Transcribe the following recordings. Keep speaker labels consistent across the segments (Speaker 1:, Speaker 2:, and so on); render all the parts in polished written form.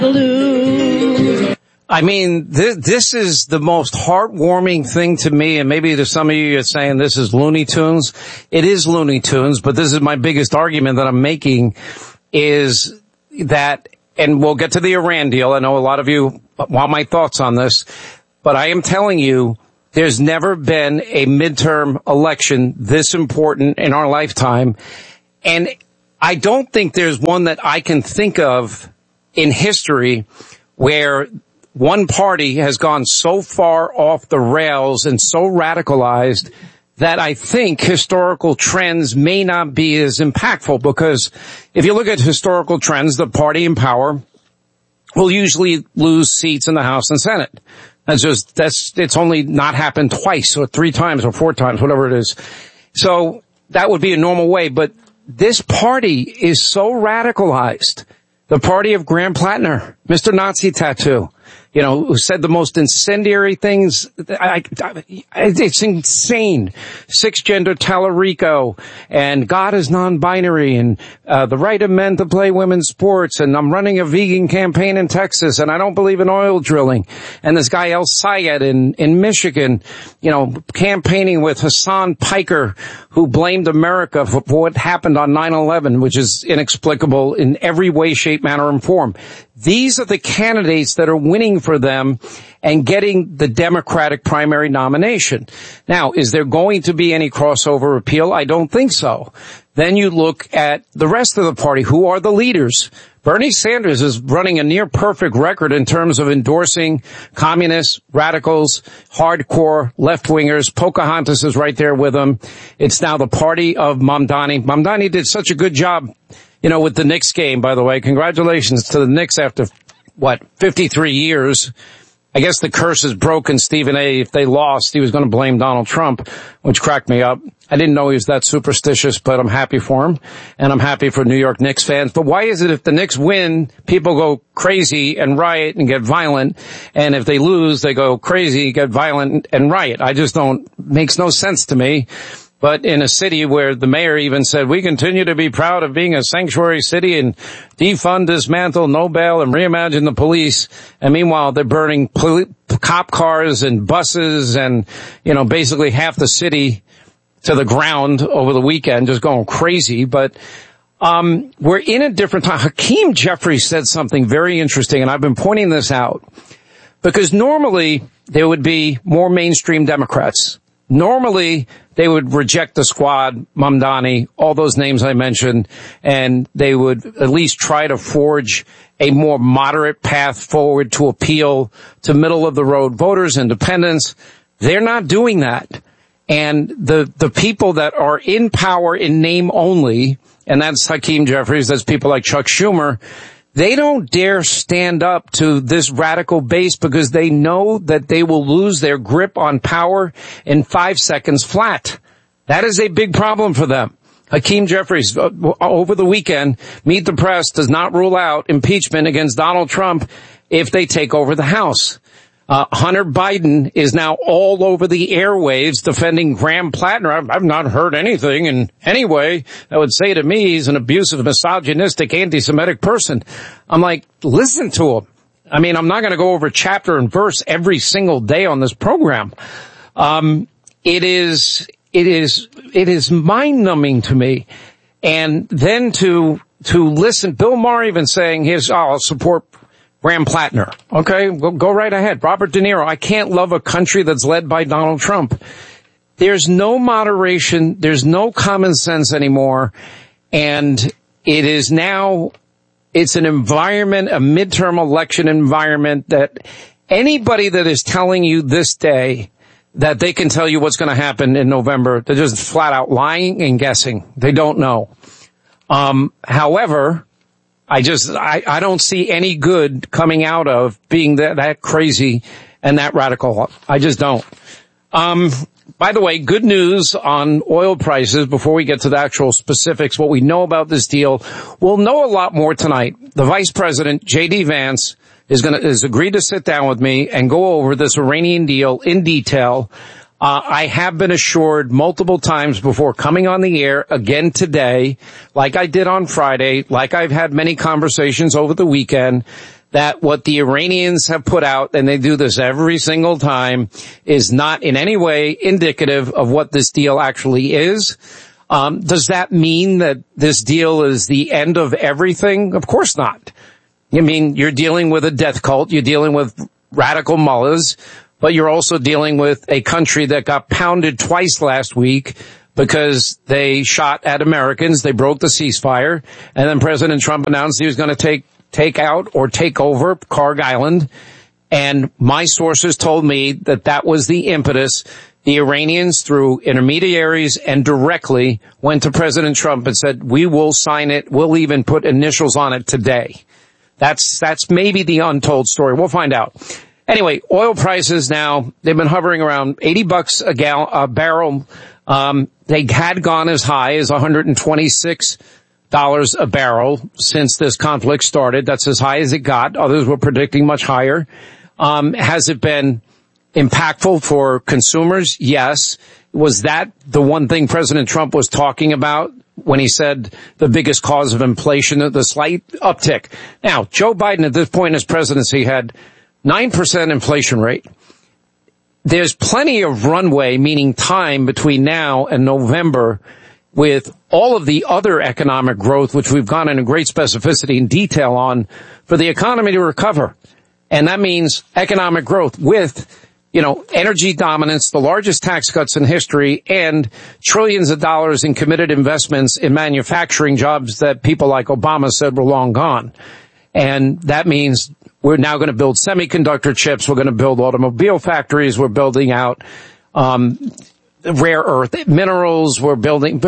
Speaker 1: I mean, this is the most heartwarming thing to me, and maybe to some of you are saying this is Looney Tunes. It is Looney Tunes, but this is my biggest argument that I'm making is that, and we'll get to the Iran deal. I know a lot of you want my thoughts on this, but I am telling you, there's never been a midterm election this important in our lifetime, and I don't think there's one that I can think of in history where one party has gone so far off the rails and so radicalized that I think historical trends may not be as impactful, because if you look at historical trends, the party in power will usually lose seats in the House and Senate. It's only not happened twice or 3 times or 4 times, whatever it is. So that would be a normal way, but this party is so radicalized. The party of Graham Plattner, Mr. Nazi Tattoo, who said the most incendiary things. It's insane. 6-gender Tallarico, and God is non-binary, and the right of men to play women's sports, and I'm running a vegan campaign in Texas, and I don't believe in oil drilling. And this guy El Sayed in Michigan, campaigning with Hassan Piker, who blamed America for what happened on 9/11, which is inexplicable in every way, shape, manner, and form. These are the candidates that are winning for them and getting the Democratic primary nomination. Now, is there going to be any crossover appeal? I don't think so. Then you look at the rest of the party. Who are the leaders? Bernie Sanders is running a near perfect record in terms of endorsing communists, radicals, hardcore left-wingers. Pocahontas is right there with him. It's now the party of Mamdani. Mamdani did such a good job, with the Knicks game, by the way. Congratulations to the Knicks after, 53 years. I guess the curse is broken. Stephen A., if they lost, he was going to blame Donald Trump, which cracked me up. I didn't know he was that superstitious, but I'm happy for him, and I'm happy for New York Knicks fans. But why is it if the Knicks win, people go crazy and riot and get violent, and if they lose, they go crazy, get violent, and riot? Makes no sense to me. But in a city where the mayor even said, we continue to be proud of being a sanctuary city and defund, dismantle, no bail, and reimagine the police. And meanwhile, they're burning cop cars and buses and, basically half the city to the ground over the weekend, just going crazy. But we're in a different time. Hakeem Jeffries said something very interesting, and I've been pointing this out, because normally there would be more mainstream Democrats. Normally, they would reject the squad, Mamdani, all those names I mentioned, and they would at least try to forge a more moderate path forward to appeal to middle-of-the-road voters, independents. They're not doing that. And the people that are in power in name only, and that's Hakeem Jeffries, that's people like Chuck Schumer, they don't dare stand up to this radical base because they know that they will lose their grip on power in 5 seconds flat. That is a big problem for them. Hakeem Jeffries, over the weekend, Meet the Press does not rule out impeachment against Donald Trump if they take over the House. Hunter Biden is now all over the airwaves defending Graham Plattner. I've not heard anything in any way that would say to me he's an abusive, misogynistic, anti-Semitic person. I'm like, listen to him. I mean, I'm not going to go over chapter and verse every single day on this program. It is mind-numbing to me. And then to listen, Bill Maher even saying I'll support Graham Plattner. Okay, go right ahead. Robert De Niro. I can't love a country that's led by Donald Trump. There's no moderation. There's no common sense anymore. And it's an environment, a midterm election environment that anybody that is telling you this day that they can tell you what's going to happen in November, they're just flat out lying and guessing. They don't know. However, I don't see any good coming out of being that crazy and that radical. I just don't. By the way, good news on oil prices before we get to the actual specifics, what we know about this deal. We'll know a lot more tonight. The Vice President, J.D. Vance, is agreed to sit down with me and go over this Iranian deal in detail. I have been assured multiple times before coming on the air again today, like I did on Friday, like I've had many conversations over the weekend, that what the Iranians have put out, and they do this every single time, is not in any way indicative of what this deal actually is. Does that mean that this deal is the end of everything? Of course not. I mean, you're dealing with a death cult, you're dealing with radical mullahs, but you're also dealing with a country that got pounded twice last week because they shot at Americans, they broke the ceasefire, and then President Trump announced he was going to take out or take over Kharg Island. And my sources told me that that was the impetus. The Iranians, through intermediaries and directly, went to President Trump and said, we will sign it, we'll even put initials on it today. That's maybe the untold story. We'll find out. Anyway, oil prices now, they've been hovering around $80 a barrel. They had gone as high as $126 a barrel since this conflict started. That's as high as it got. Others were predicting much higher. Has it been impactful for consumers? Yes. Was that the one thing President Trump was talking about when he said the biggest cause of inflation, the slight uptick? Now, Joe Biden at this point in his presidency had 9% inflation rate. There's plenty of runway, meaning time between now and November, with all of the other economic growth, which we've gone into great specificity and detail on, for the economy to recover. And that means economic growth with, energy dominance, the largest tax cuts in history, and trillions of dollars in committed investments in manufacturing jobs that people like Obama said were long gone. And that means we're now going to build semiconductor chips. We're going to build automobile factories. We're building out rare earth minerals. We're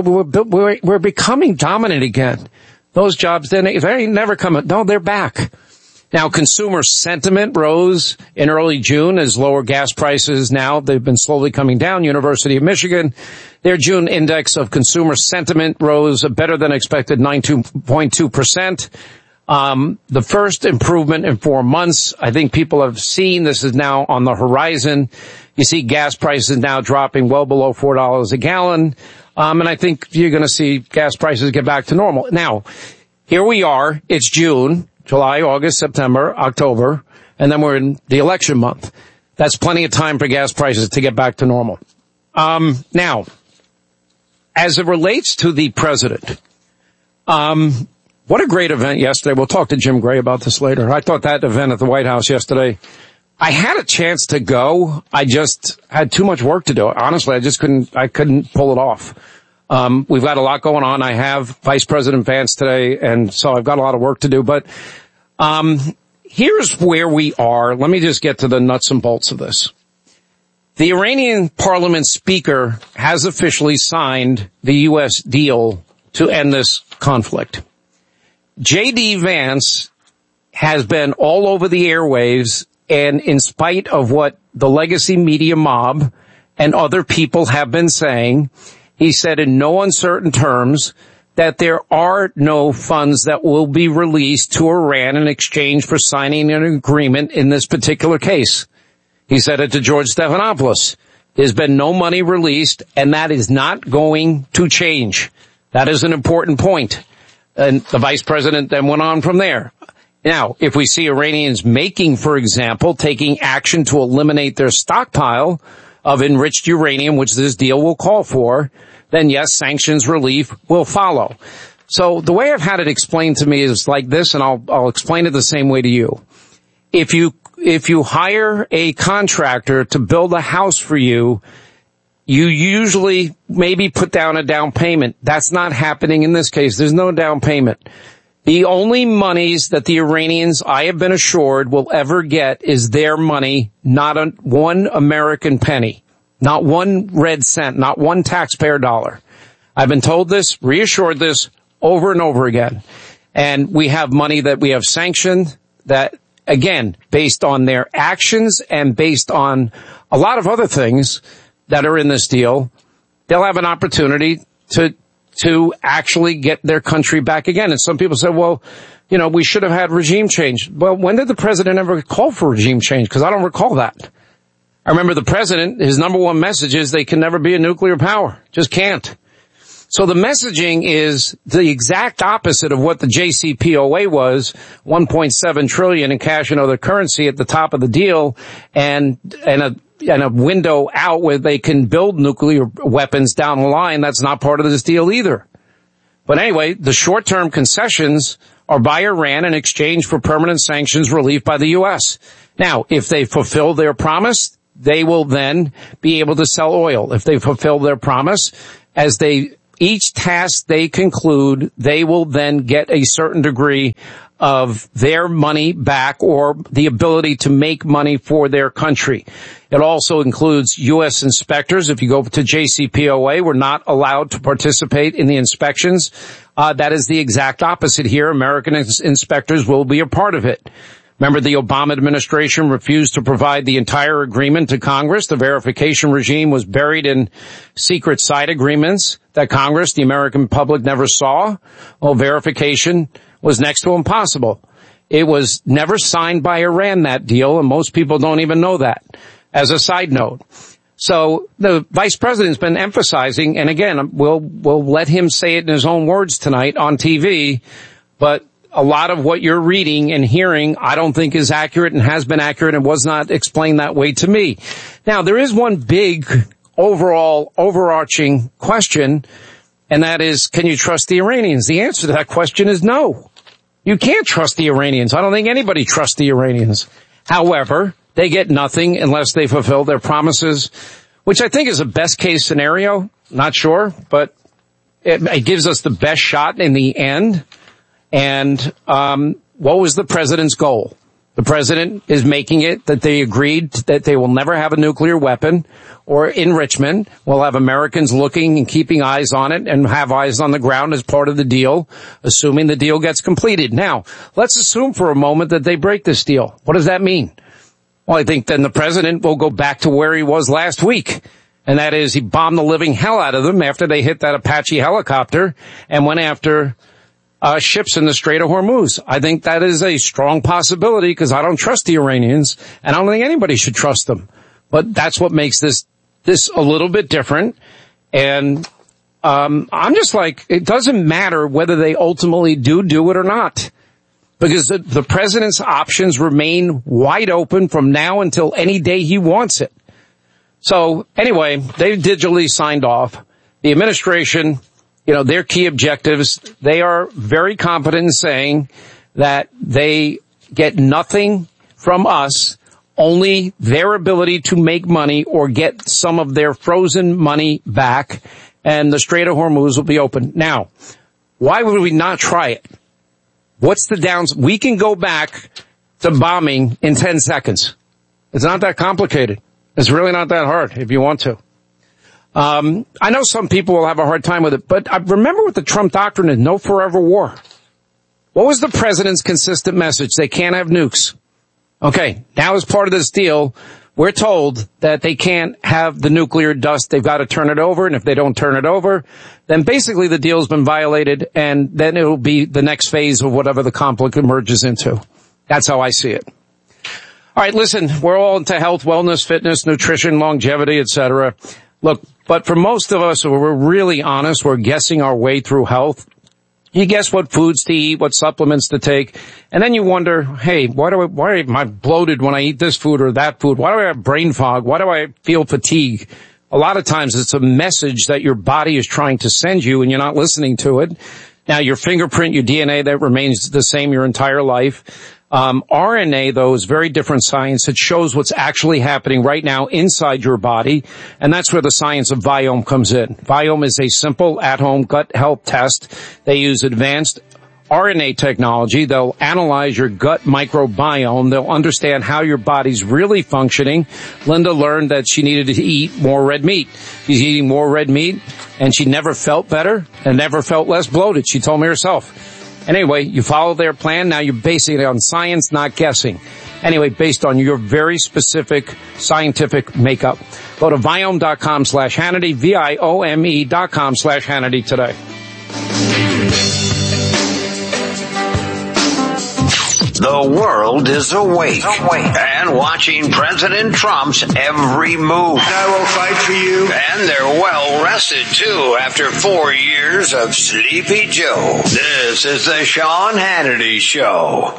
Speaker 1: becoming dominant again. Those jobs, they ain't never coming. No, they're back. Now, consumer sentiment rose in early June as lower gas prices now, they've been slowly coming down. University of Michigan, their June index of consumer sentiment rose a better than expected 9.2%. The first improvement in 4 months. I think people have seen this is now on the horizon. You see gas prices now dropping well below $4 a gallon. And I think you're going to see gas prices get back to normal. Now, here we are. It's June, July, August, September, October, and then we're in the election month. That's plenty of time for gas prices to get back to normal. Now, as it relates to the president, what a great event yesterday. We'll talk to Jim Gray about this later. I thought that event at the White House yesterday, I had a chance to go. I just had too much work to do. Honestly, I couldn't pull it off. We've got a lot going on. I have Vice President Vance today, and so I've got a lot of work to do. But here's where we are. Let me just get to the nuts and bolts of this. The Iranian parliament speaker has officially signed the U.S. deal to end this conflict. J.D. Vance has been all over the airwaves, and in spite of what the legacy media mob and other people have been saying, he said in no uncertain terms that there are no funds that will be released to Iran in exchange for signing an agreement in this particular case. He said it to George Stephanopoulos. There's been no money released, and that is not going to change. That is an important point. And the vice president then went on from there. Now, if we see Iranians taking action to eliminate their stockpile of enriched uranium, which this deal will call for, then yes, sanctions relief will follow. So the way I've had it explained to me is like this, and I'll explain it the same way to you. If you hire a contractor to build a house for you, you usually maybe put down a down payment. That's not happening in this case. There's no down payment. The only monies that the Iranians, I have been assured, will ever get is their money, not one American penny, not one red cent, not one taxpayer dollar. I've been told this, reassured this over and over again. And we have money that we have sanctioned that, again, based on their actions and based on a lot of other things that are in this deal, they'll have an opportunity to actually get their country back again. And some people say, well, we should have had regime change. Well, when did the president ever call for regime change? Because I don't recall that. I remember the president, his number one message is they can never be a nuclear power. Just can't. So the messaging is the exact opposite of what the JCPOA was, 1.7 trillion in cash and other currency at the top of the deal, and a window out where they can build nuclear weapons down the line. That's not part of this deal either. But anyway, the short-term concessions are by Iran in exchange for permanent sanctions relief by the U.S. Now, if they fulfill their promise, they will then be able to sell oil. If they fulfill their promise, each task they conclude, they will then get a certain degree of their money back or the ability to make money for their country. It also includes U.S. inspectors. If you go to JCPOA, we're not allowed to participate in the inspections. That is the exact opposite here. American inspectors will be a part of it. Remember, the Obama administration refused to provide the entire agreement to Congress. The verification regime was buried in secret side agreements that Congress, the American public, never saw. Well, verification was next to impossible. It was never signed by Iran, that deal, and most people don't even know that, as a side note. So the vice president's been emphasizing, and again, we'll let him say it in his own words tonight on TV, but a lot of what you're reading and hearing, I don't think is accurate and has been accurate and was not explained that way to me. Now, there is one big overall overarching question, and that is, can you trust the Iranians? The answer to that question is no. You can't trust the Iranians. I don't think anybody trusts the Iranians. However, they get nothing unless they fulfill their promises, which I think is a best case scenario. Not sure, but it gives us the best shot in the end. And what was the president's goal? The president is making it that they agreed that they will never have a nuclear weapon or enrichment. We'll have Americans looking and keeping eyes on it and have eyes on the ground as part of the deal, assuming the deal gets completed. Now, let's assume for a moment that they break this deal. What does that mean? Well, I think then the president will go back to where he was last week. And that is he bombed the living hell out of them after they hit that Apache helicopter and went after ships in the Strait of Hormuz. I think that is a strong possibility because I don't trust the Iranians and I don't think anybody should trust them. But that's what makes this a little bit different. And I'm just like, it doesn't matter whether they ultimately do it or not, because the president's options remain wide open from now until any day he wants it. So anyway, they digitally signed off. The administration, their key objectives, they are very confident in saying that they get nothing from us, only their ability to make money or get some of their frozen money back, and the Strait of Hormuz will be open. Now, why would we not try it? What's the downs? We can go back to bombing in 10 seconds. It's not that complicated. It's really not that hard if you want to. I know some people will have a hard time with it, but I remember what the Trump doctrine is, no forever war. What was the president's consistent message? They can't have nukes. Okay, now as part of this deal, we're told that they can't have the nuclear dust. They've got to turn it over, and if they don't turn it over, then basically the deal's been violated, and then it'll be the next phase of whatever the conflict emerges into. That's how I see it. All right, listen, we're all into health, wellness, fitness, nutrition, longevity, etc. Look, but for most of us, we're really honest, we're guessing our way through health. You guess what foods to eat, what supplements to take, and then you wonder, hey, why am I bloated when I eat this food or that food? Why do I have brain fog? Why do I feel fatigue? A lot of times it's a message that your body is trying to send you and you're not listening to it. Now your fingerprint, your DNA, that remains the same your entire life. RNA, though, is very different science. It shows what's actually happening right now inside your body, and that's where the science of Viome comes in. Viome is a simple at-home gut health test. They use advanced RNA technology. They'll analyze your gut microbiome. They'll understand how your body's really functioning. Linda learned that she needed to eat more red meat. She's eating more red meat, and she never felt better and never felt less bloated. She told me herself. Anyway, you follow their plan. Now you're basing it on science, not guessing. Anyway, based on your very specific scientific makeup. Go to Viome.com/Hannity, Viome.com/Hannity today.
Speaker 2: The world is awake and watching President Trump's every move.
Speaker 3: I will fight for you.
Speaker 2: And they're well rested too after 4 years of Sleepy Joe. This is the Sean Hannity Show.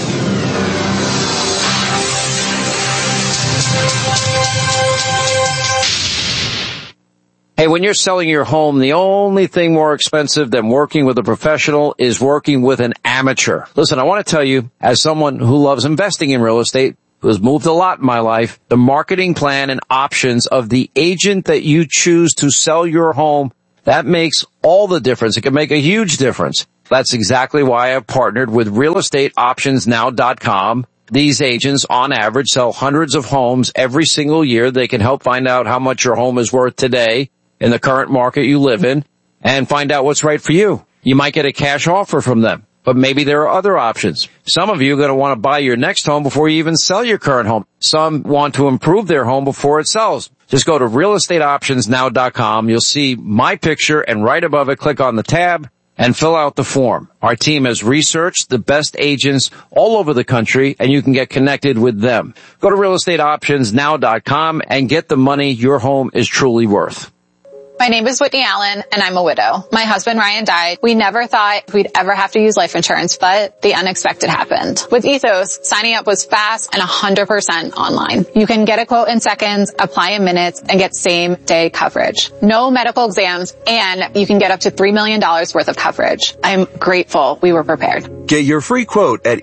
Speaker 1: Hey, when you're selling your home, the only thing more expensive than working with a professional is working with an amateur. Listen, I want to tell you, as someone who loves investing in real estate, who has moved a lot in my life, the marketing plan and options of the agent that you choose to sell your home, that makes all the difference. It can make a huge difference. That's exactly why I've partnered with realestateoptionsnow.com. These agents, on average, sell hundreds of homes every single year. They can help find out how much your home is worth today in the current market you live in and find out what's right for you. You might get a cash offer from them, but maybe there are other options. Some of you are going to want to buy your next home before you even sell your current home. Some want to improve their home before it sells. Just go to realestateoptionsnow.com. You'll see my picture, and right above it, click on the tab and fill out the form. Our team has researched the best agents all over the country, and you can get connected with them. Go to realestateoptionsnow.com and get the money your home is truly worth.
Speaker 4: My name is Whitney Allen, and I'm a widow. My husband, Ryan, died. We never thought we'd ever have to use life insurance, but the unexpected happened. With Ethos, signing up was fast and 100% online. You can get a quote in seconds, apply in minutes, and get same-day coverage. No medical exams, and you can get up to $3 million worth of coverage. I'm grateful we were prepared.
Speaker 5: Get your free quote at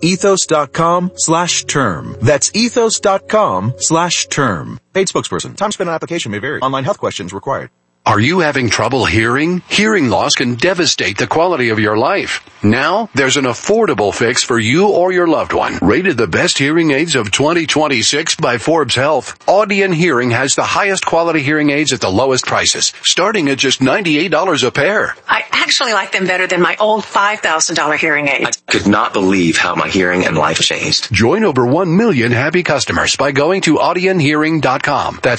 Speaker 5: ethos.com/term. That's ethos.com/term. Paid spokesperson. Time spent on application may vary. Online health questions required.
Speaker 6: Are you having trouble hearing? Hearing loss can devastate the quality of your life. Now, there's an affordable fix for you or your loved one. Rated the best hearing aids of 2026 by Forbes Health, Audion Hearing has the highest quality hearing aids at the lowest prices, starting at just $98 a pair.
Speaker 7: I actually like them better than my old $5,000 hearing aid.
Speaker 8: I could not believe how my hearing and life changed.
Speaker 6: Join over 1 million happy customers by going to audionhearing.com. That's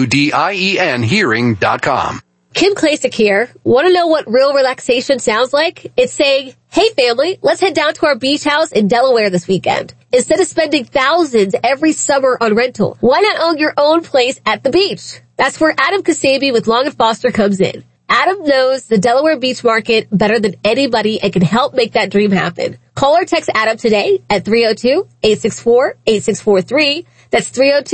Speaker 6: AUDIEN hearing.com.
Speaker 9: Kim Klasick here. Want to know what real relaxation sounds like? It's saying, hey family, let's head down to our beach house in Delaware this weekend. Instead of spending thousands every summer on rental, why not own your own place at the beach? That's where Adam Kasabi with Long & Foster comes in. Adam knows the Delaware beach market better than anybody and can help make that dream happen. Call or text Adam today at 302-864-8643. That's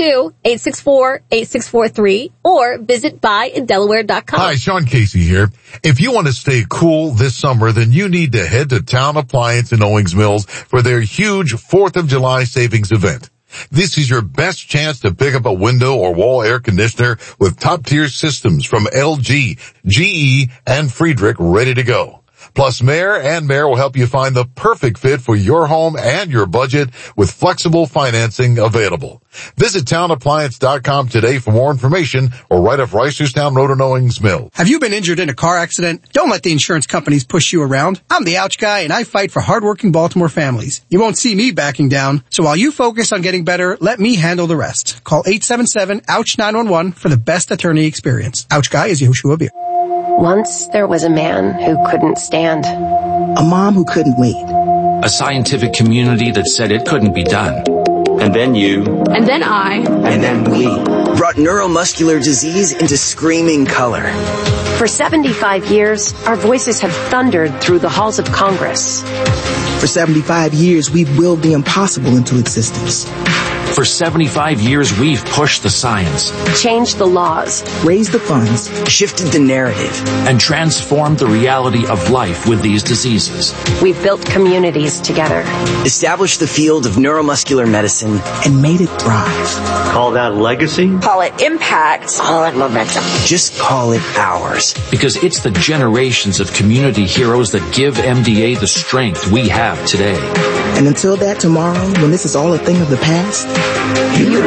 Speaker 9: 302-864-8643, or visit buyindelaware.com.
Speaker 10: Hi, Sean Casey here. If you want to stay cool this summer, then you need to head to Town Appliance in Owings Mills for their huge 4th of July savings event. This is your best chance to pick up a window or wall air conditioner with top-tier systems from LG, GE, and Friedrich ready to go. Plus, Mayor and Mayor will help you find the perfect fit for your home and your budget with flexible financing available. Visit townappliance.com today for more information or right off Reisterstown Road in Owings Mills.
Speaker 11: Have you been injured in a car accident? Don't let the insurance companies push you around. I'm the Ouch Guy, and I fight for hardworking Baltimore families. You won't see me backing down, so while you focus on getting better, let me handle the rest. Call 877-OUCH-911 for the best attorney experience. Ouch Guy is Yehoshua Beer.
Speaker 12: Once there was a man who couldn't stand.
Speaker 13: A mom who couldn't wait.
Speaker 14: A scientific community that said it couldn't be done.
Speaker 15: And then you.
Speaker 16: And then I.
Speaker 15: And then we.
Speaker 13: Brought neuromuscular disease into screaming color.
Speaker 12: For 75 years, our voices have thundered through the halls of Congress.
Speaker 13: For 75 years, we've willed the impossible into existence.
Speaker 14: For 75 years, we've pushed the science,
Speaker 12: changed the laws,
Speaker 13: raised the funds, shifted the narrative,
Speaker 14: and transformed the reality of life with these diseases.
Speaker 12: We've built communities together,
Speaker 13: established the field of neuromuscular medicine, and made it thrive.
Speaker 15: Call that legacy?
Speaker 7: Call it impact.
Speaker 13: Call it momentum. Just call it ours.
Speaker 14: Because it's the generations of community heroes that give MDA the strength we have today.
Speaker 13: And until that tomorrow, when this is all a thing of the past, you